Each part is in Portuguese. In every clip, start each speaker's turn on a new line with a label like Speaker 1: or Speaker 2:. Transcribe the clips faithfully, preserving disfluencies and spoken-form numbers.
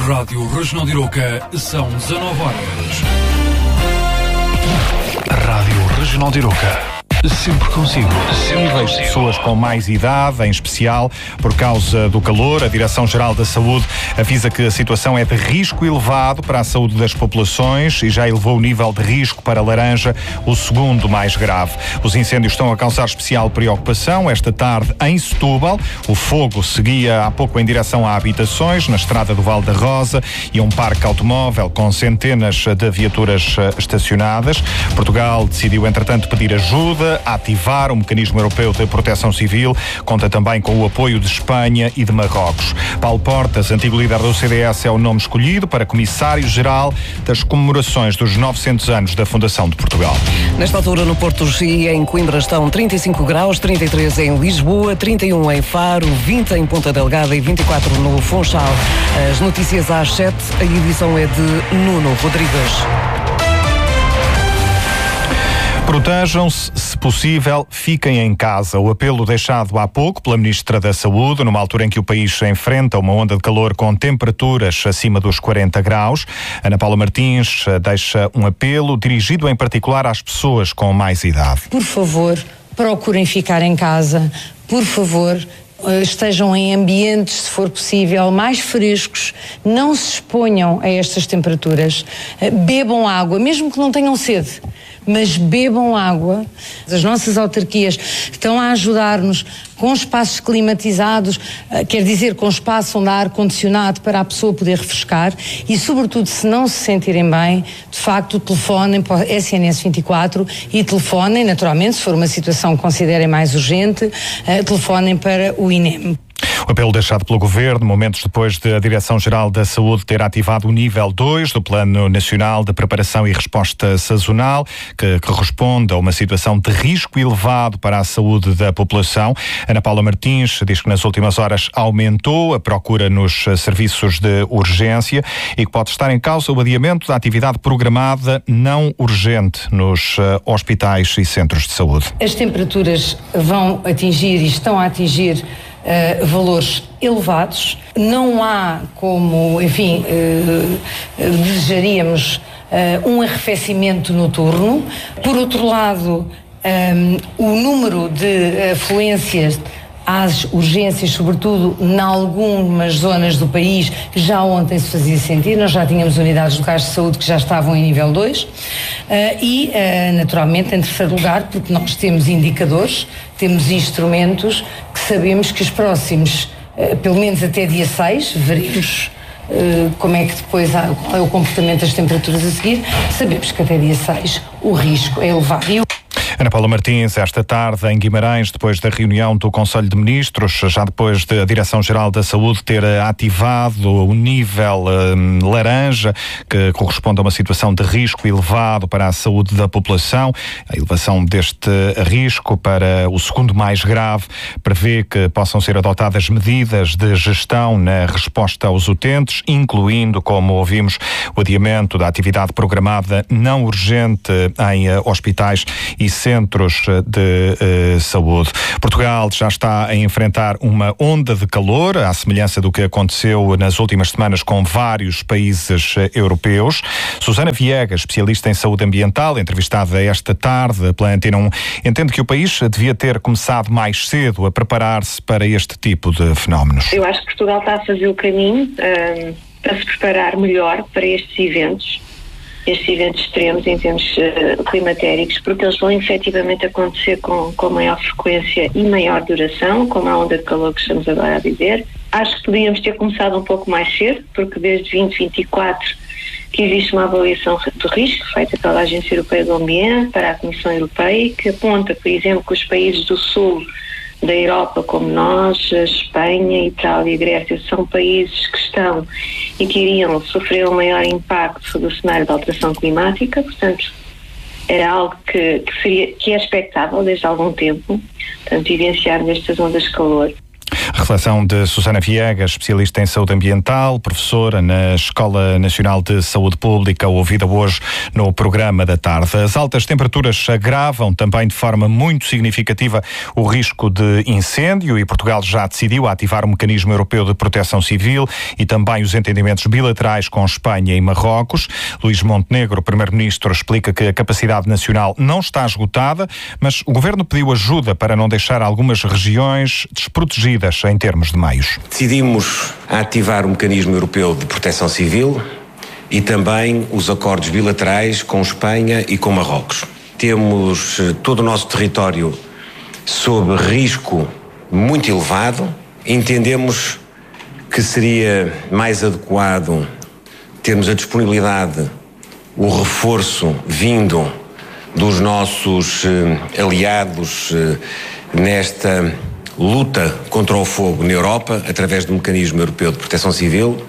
Speaker 1: Rádio Regional de Iroca, são dezanove horas. Rádio Regional de Iroca. Sempre consigo.
Speaker 2: Sempre vejo pessoas com mais idade, em especial por causa do calor. A Direção-Geral da Saúde avisa que a situação é de risco elevado para a saúde das populações e já elevou o nível de risco para laranja, o segundo mais grave. Os incêndios estão a causar especial preocupação. Esta tarde, em Setúbal, o fogo seguia há pouco em direção a habitações, na estrada do Val da Rosa e um parque automóvel com centenas de viaturas estacionadas. Portugal decidiu, entretanto, pedir ajuda a ativar o mecanismo europeu de proteção civil, conta também com o apoio de Espanha e de Marrocos. Paulo Portas, antigo líder do C D S, é o nome escolhido para comissário-geral das comemorações dos novecentos anos da fundação de Portugal.
Speaker 3: Nesta altura, no Porto e em Coimbra estão trinta e cinco graus, trinta e três em Lisboa, trinta e um em Faro, vinte em Ponta Delgada e vinte e quatro no Funchal. As notícias às sete, a edição é de Nuno Rodrigues.
Speaker 2: Protejam-se, se possível, fiquem em casa. O apelo deixado há pouco pela Ministra da Saúde, numa altura em que o país enfrenta uma onda de calor com temperaturas acima dos quarenta graus. Ana Paula Martins deixa um apelo dirigido em particular às pessoas com mais idade.
Speaker 4: Por favor, procurem ficar em casa. Por favor, estejam em ambientes, se for possível, mais frescos, não se exponham a estas temperaturas, bebam água, mesmo que não tenham sede, mas bebam água. As nossas autarquias estão a ajudar-nos com espaços climatizados, quer dizer, com espaço onde há ar-condicionado para a pessoa poder refrescar e, sobretudo, se não se sentirem bem, de facto, telefonem para o S N S vinte e quatro e telefonem, naturalmente, se for uma situação que considerem mais urgente, telefonem para o I N E M.
Speaker 2: O apelo deixado pelo Governo, momentos depois de a Direção-Geral da Saúde ter ativado o nível dois do Plano Nacional de Preparação e Resposta Sazonal, que corresponde a uma situação de risco elevado para a saúde da população. Ana Paula Martins diz que nas últimas horas aumentou a procura nos serviços de urgência e que pode estar em causa o adiamento da atividade programada não urgente nos hospitais e centros de saúde.
Speaker 4: As temperaturas vão atingir e estão a atingir Uh, valores elevados, não há como, enfim, uh, uh, desejaríamos uh, um arrefecimento noturno. Por outro lado, um, o número de afluências às urgências, sobretudo em algumas zonas do país, já ontem se fazia sentir. Nós já tínhamos unidades locais de saúde que já estavam em nível dois uh, e, uh, naturalmente, em terceiro lugar, porque nós temos indicadores, temos instrumentos que sabemos que os próximos, uh, pelo menos até dia seis, veremos uh, como é que depois há, qual é o comportamento das temperaturas a seguir. Sabemos que até dia seis o risco é elevado. E o
Speaker 2: Ana Paula Martins, esta tarde em Guimarães, depois da reunião do Conselho de Ministros, já depois da Direção-Geral da Saúde ter ativado o nível um, laranja, que corresponde a uma situação de risco elevado para a saúde da população. A elevação deste risco para o segundo mais grave prevê que possam ser adotadas medidas de gestão na resposta aos utentes, incluindo, como ouvimos, o adiamento da atividade programada não urgente em uh, hospitais e centros de uh, saúde. Portugal já está a enfrentar uma onda de calor, à semelhança do que aconteceu nas últimas semanas com vários países uh, europeus. Susana Viegas, especialista em saúde ambiental, entrevistada esta tarde pela Antena um, entende que o país devia ter começado mais cedo a preparar-se para este tipo de fenómenos.
Speaker 5: Eu acho que Portugal está a fazer o caminho um, para se preparar melhor para estes eventos. estes eventos extremos em termos uh, climatéricos, porque eles vão efetivamente acontecer com, com maior frequência e maior duração, como a onda de calor que estamos agora a viver. Acho que podíamos ter começado um pouco mais cedo, porque desde vinte vinte e quatro que existe uma avaliação de risco feita pela Agência Europeia do Ambiente para a Comissão Europeia, que aponta, por exemplo, que os países do sul da Europa, como nós, a Espanha, Itália e Grécia, são países que estão e que iriam sofrer um maior impacto sobre o cenário da alteração climática. Portanto, era algo que, que, seria, que é expectável desde há algum tempo, portanto, vivenciarmos estas ondas de calor.
Speaker 2: Reflexão de Susana Viegas, especialista em saúde ambiental, professora na Escola Nacional de Saúde Pública, ouvida hoje no programa da tarde. As altas temperaturas agravam também de forma muito significativa o risco de incêndio e Portugal já decidiu ativar o mecanismo europeu de proteção civil e também os entendimentos bilaterais com Espanha e Marrocos. Luís Montenegro, primeiro-ministro, explica que a capacidade nacional não está esgotada, mas o governo pediu ajuda para não deixar algumas regiões desprotegidas em termos de meios.
Speaker 6: Decidimos ativar o mecanismo europeu de proteção civil e também os acordos bilaterais com Espanha e com Marrocos. Temos todo o nosso território sob risco muito elevado. Entendemos que seria mais adequado termos a disponibilidade, o reforço vindo dos nossos eh, aliados eh, nesta luta contra o fogo na Europa, através do mecanismo europeu de proteção civil,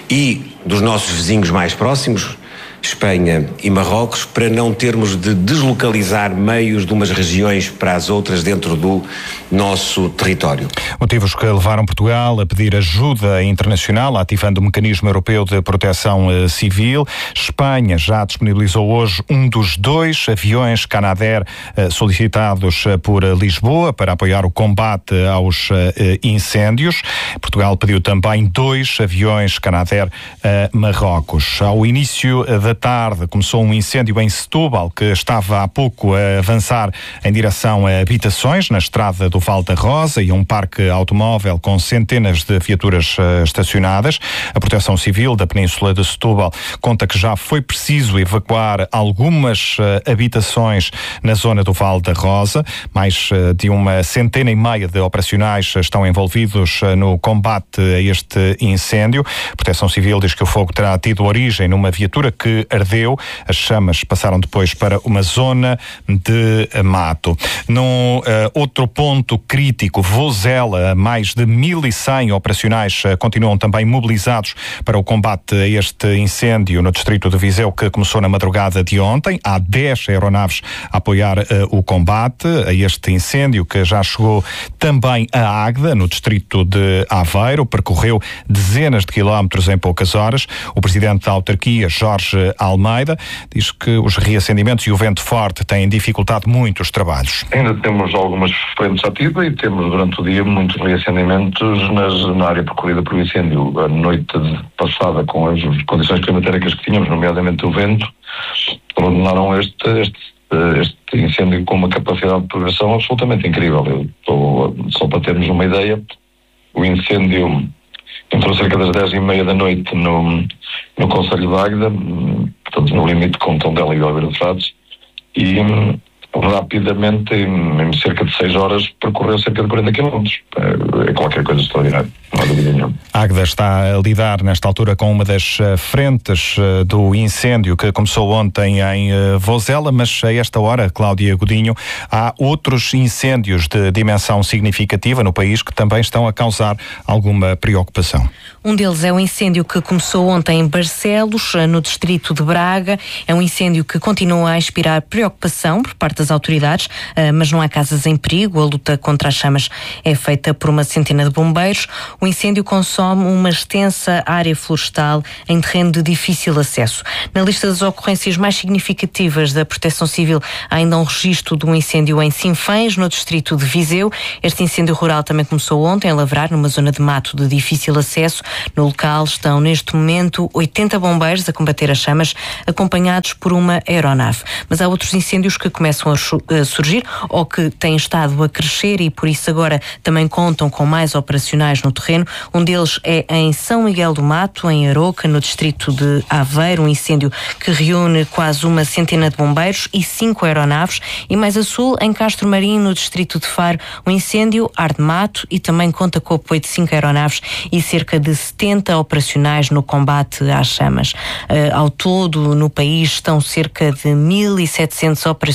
Speaker 6: e dos nossos vizinhos mais próximos, Espanha e Marrocos, para não termos de deslocalizar meios de umas regiões para as outras dentro do nosso território.
Speaker 2: Motivos que levaram Portugal a pedir ajuda internacional, ativando o mecanismo europeu de proteção uh, civil. Espanha já disponibilizou hoje um dos dois aviões Canadair uh, solicitados uh, por uh, Lisboa para apoiar o combate aos uh, incêndios. Portugal pediu também dois aviões Canadair a Marrocos. Ao início uh, da tarde começou um incêndio em Setúbal que estava há pouco a avançar em direção a habitações na estrada do Val da Rosa e um parque automóvel com centenas de viaturas uh, estacionadas. A Proteção Civil da Península de Setúbal conta que já foi preciso evacuar algumas uh, habitações na zona do Val da Rosa. Mais uh, de uma centena e meia de operacionais estão envolvidos uh, no combate a este incêndio. A Proteção Civil diz que o fogo terá tido origem numa viatura que ardeu. As chamas passaram depois para uma zona de mato. Num uh, outro ponto crítico, Vozela, mais de mil e cem operacionais uh, continuam também mobilizados para o combate a este incêndio no distrito de Viseu, que começou na madrugada de ontem. Há dez aeronaves a apoiar uh, o combate a este incêndio, que já chegou também a Águeda, no distrito de Aveiro, percorreu dezenas de quilómetros em poucas horas. O presidente da autarquia, Jorge Almeida, diz que os reacendimentos e o vento forte têm dificultado muito os trabalhos.
Speaker 7: Ainda temos algumas frentes ativas e temos durante o dia muitos reacendimentos nas, na área percorrida pelo incêndio. A noite passada, com as condições climatéricas que tínhamos, nomeadamente o vento, ordenaram este, este, este incêndio com uma capacidade de progressão absolutamente incrível. Eu estou, só para termos uma ideia, o incêndio entrou cerca das dez e meia da noite no, no Concelho de Águeda, portanto no limite com Tondela e Oliveira de Frades, e rapidamente, em, em cerca de seis horas, percorreu cerca de quarenta quilómetros. É, é qualquer coisa extraordinária, não há dúvida nenhuma.
Speaker 2: Águeda está a lidar nesta altura com uma das frentes uh, do incêndio que começou ontem em uh, Vozela, mas a esta hora, Cláudia Godinho, há outros incêndios de dimensão significativa no país que também estão a causar alguma preocupação.
Speaker 8: Um deles é o incêndio que começou ontem em Barcelos, no distrito de Braga. É um incêndio que continua a inspirar preocupação por parte das autoridades, mas não há casas em perigo. A luta contra as chamas é feita por uma centena de bombeiros. O incêndio consome uma extensa área florestal em terreno de difícil acesso. Na lista das ocorrências mais significativas da Proteção Civil há ainda um registro de um incêndio em Sinfãs, no distrito de Viseu. Este incêndio rural também começou ontem a lavrar numa zona de mato de difícil acesso. No local estão neste momento oitenta bombeiros a combater as chamas, acompanhados por uma aeronave. Mas há outros incêndios que começam a surgir ou que têm estado a crescer e por isso agora também contam com mais operacionais no terreno. Um deles é em São Miguel do Mato, em Aroca, no distrito de Aveiro, um incêndio que reúne quase uma centena de bombeiros e cinco aeronaves. E mais a sul, em Castro Marinho, no distrito de Faro, um incêndio arde mato e também conta com o apoio de cinco aeronaves e cerca de setenta operacionais no combate às chamas. Uh, ao todo, no país estão cerca de mil e setecentos operacionais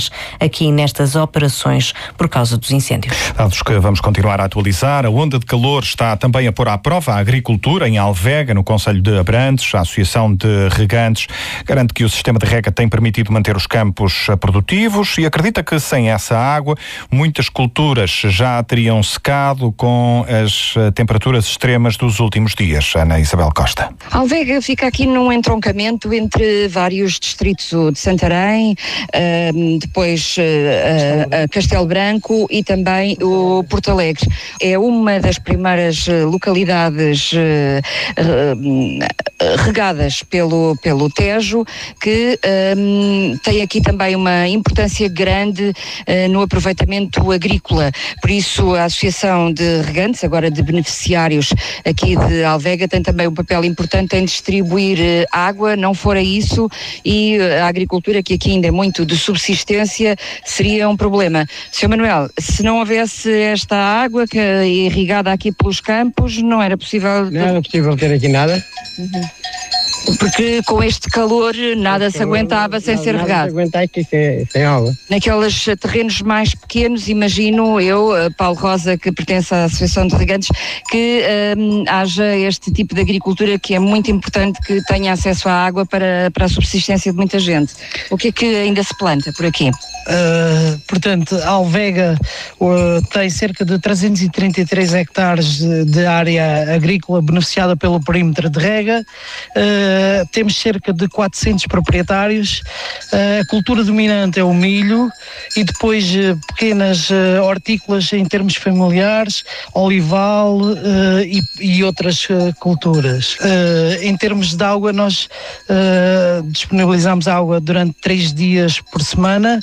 Speaker 8: fez aqui nestas operações por causa dos incêndios.
Speaker 2: Dados que vamos continuar a atualizar. A onda de calor está também a pôr à prova a agricultura em Alvega, no concelho de Abrantes. A Associação de Regantes garante que o sistema de rega tem permitido manter os campos produtivos e acredita que sem essa água muitas culturas já teriam secado com as temperaturas extremas dos últimos dias. Ana Isabel Costa.
Speaker 9: Alvega fica aqui num entroncamento entre vários distritos, o de Santarém, uh, depois uh, uh, Castelo Branco e também o Porto Alegre. É uma das primeiras localidades uh, uh, regadas pelo, pelo Tejo, que um, tem aqui também uma importância grande uh, no aproveitamento agrícola. Por isso, a Associação de Regantes, agora de beneficiários aqui de Alvega, tem também um papel importante em distribuir uh, água. Não fora isso, e a agricultura, que aqui ainda é muito de subsistência, seria um problema. senhor Manuel, se não houvesse esta água que é irrigada aqui pelos campos, não era possível...
Speaker 10: Não era possível ter aqui nada.
Speaker 9: Uhum. Porque com este calor nada este se calor, aguentava sem
Speaker 10: não,
Speaker 9: ser
Speaker 10: nada
Speaker 9: regado.
Speaker 10: Se aguentar aqui sem, sem água.
Speaker 9: Naqueles terrenos mais pequenos, imagino eu, Paulo Rosa, que pertence à Associação de Regantes, que um, haja este tipo de agricultura que é muito importante, que tenha acesso à água para, para a subsistência de muita gente. O que é que ainda se planta por aqui?
Speaker 11: Uh, portanto, a Alvega uh, tem cerca de trezentos e trinta e três hectares de, de área agrícola beneficiada pelo perímetro de rega. Uh, temos cerca de quatrocentos proprietários. Uh, a cultura dominante é o milho e depois uh, pequenas uh, hortícolas em termos familiares, olival uh, e, e outras uh, culturas. Uh, em termos de água, nós uh, disponibilizamos água durante três dias por semana.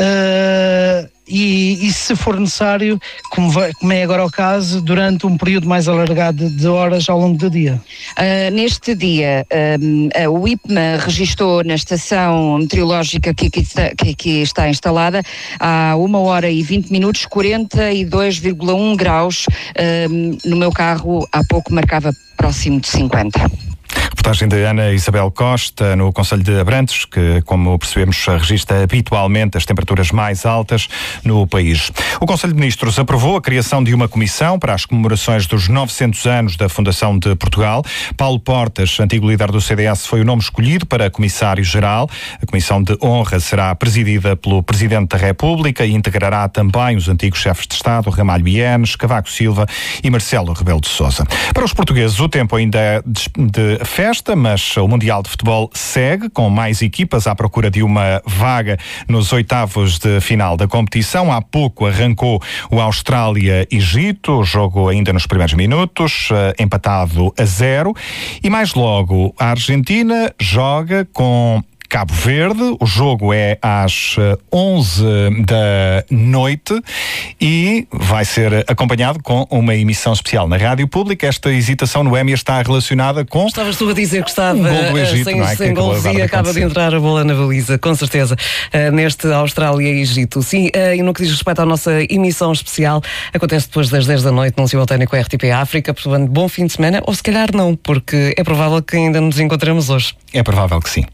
Speaker 11: Uh, e, e se for necessário, como, vai, como é agora o caso, durante um período mais alargado de horas ao longo do dia.
Speaker 9: Uh, neste dia, um, uh, o I P M A registou na estação meteorológica que, que, está, que, que está instalada há uma hora e vinte minutos, quarenta e dois vírgula um graus. Um, no meu carro, há pouco, marcava próximo de cinquenta.
Speaker 2: Reportagem de Ana Isabel Costa, no concelho de Abrantes, que, como percebemos, registra habitualmente as temperaturas mais altas no país. O Conselho de Ministros aprovou a criação de uma comissão para as comemorações dos novecentos anos da Fundação de Portugal. Paulo Portas, antigo líder do C D S, foi o nome escolhido para comissário-geral. A comissão de honra será presidida pelo Presidente da República e integrará também os antigos chefes de Estado, Ramalho Bienes, Cavaco Silva e Marcelo Rebelo de Sousa. Para os portugueses, o tempo ainda é de festa, mas o Mundial de Futebol segue, com mais equipas à procura de uma vaga nos oitavos de final da competição. Há pouco arrancou o Austrália-Egito, o jogo ainda nos primeiros minutos, empatado a zero. E mais logo, a Argentina joga com Cabo Verde. O jogo é às onze da noite e vai ser acompanhado com uma emissão especial na Rádio Pública. Esta hesitação no Émia está relacionada com...
Speaker 3: Estavas tu a dizer que estava
Speaker 2: um gol do Egito,
Speaker 3: sem,
Speaker 2: não é?
Speaker 3: sem gols e acaba de entrar a bola na baliza, com certeza, uh, neste Austrália e Egito. Sim, uh, e no que diz respeito à nossa emissão especial, acontece depois das dez da noite, num simultâneo com a R T P África. Portanto, bom fim de semana, ou se calhar não, porque é provável que ainda nos encontremos hoje.
Speaker 2: É provável que sim.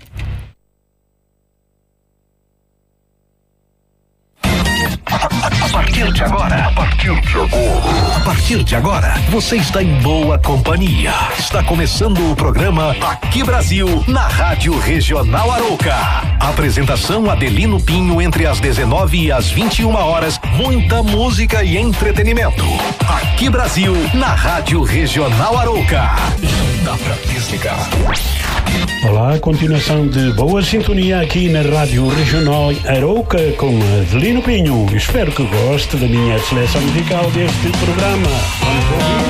Speaker 1: A partir de agora, a partir de agora, a partir de agora, você está em boa companhia. Está começando o programa Aqui Brasil, na Rádio Regional Arouca. Apresentação Adelino Pinho, entre as dezenove e as vinte e uma horas, muita música e entretenimento. Aqui Brasil, na Rádio Regional Arouca. Dá pra desligar.
Speaker 12: Olá, continuação de boa sintonia aqui na Rádio Regional Arouca com Adelino Pinho. Espero que goste da minha seleção musical deste programa. Vamos ouvir.